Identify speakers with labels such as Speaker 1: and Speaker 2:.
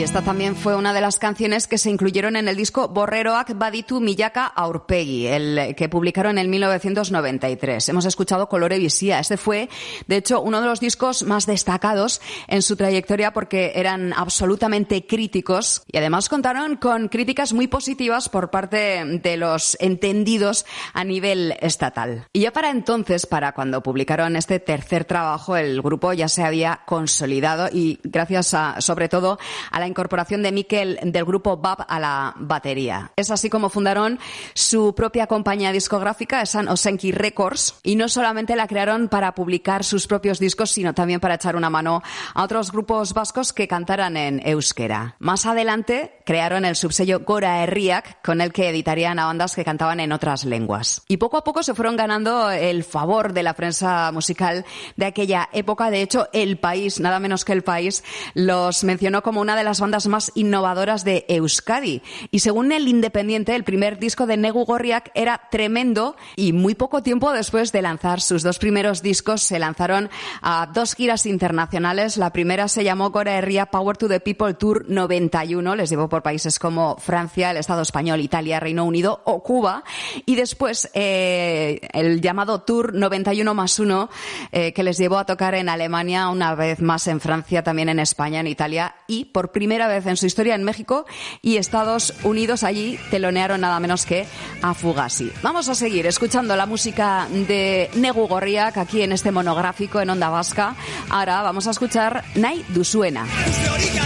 Speaker 1: esta también fue una de las canciones que se incluyeron en el disco Borreroak Baditu Milaka Aurpegi, el que publicaron en 1993. Hemos escuchado Kolore Bizia. Este fue, de hecho, uno de los discos más destacados en su trayectoria porque eran absolutamente críticos y además contaron con críticas muy positivas por parte de los entendidos a nivel estatal. Y ya para entonces, para cuando publicaron este tercer trabajo, el grupo ya se había consolidado y gracias sobre todo a la incorporación de Mikel del grupo Bab a la batería. Es así como fundaron su propia compañía discográfica, Esan Ozenki Records, y no solamente la crearon para publicar sus propios discos, sino también para echar una mano a otros grupos vascos que cantaran en euskera. Más adelante crearon el subsello Gora Herriak, con el que editarían a bandas que cantaban en otras lenguas. Y poco a poco se fueron ganando el favor de la prensa musical de aquella época. De hecho, El País, nada menos que El País, los mencionó como una de las bandas más innovadoras de Euskadi. Y según El Independiente, el primer disco de Negu Gorriak era tremendo y muy poco tiempo después de lanzar sus dos primeros discos se lanzaron a 2 giras internacionales. La primera se llamó Gora Herria Power to the People Tour 91, les llevó por países como Francia, el Estado español, Italia, Reino Unido o Cuba, y después el llamado Tour 91+1 que les llevó a tocar en Alemania, una vez más en Francia, también en España, en Italia y por primera vez en su historia en México y Estados Unidos. Allí telonearon nada menos que a Fugazi. Vamos a seguir escuchando la música de Negu Gorriak aquí en este monográfico en Onda Vasca. Ahora vamos a escuchar Nahi Duzuena.